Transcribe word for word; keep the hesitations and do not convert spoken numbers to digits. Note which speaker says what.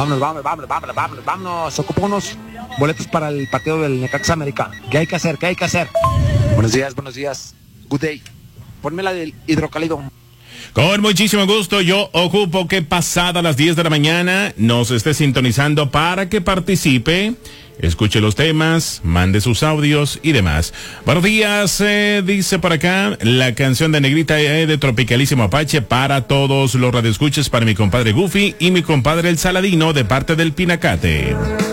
Speaker 1: Vámonos, vámonos, vámonos, vámonos, vámonos, vámonos. Ocupo unos boletos para el partido del Necaxa América. ¿Qué hay que hacer? ¿Qué hay que hacer? Buenos días, buenos días. Good day. Ponme la del hidrocálido.
Speaker 2: Con muchísimo gusto, yo ocupo que pasada las diez de la mañana nos esté sintonizando para que participe, escuche los temas, mande sus audios y demás. Buenos días, eh, dice por acá, la canción de Negrita eh, de Tropicalísimo Apache para todos los radioescuchas, para mi compadre Goofy y mi compadre El Saladino de parte del Pinacate.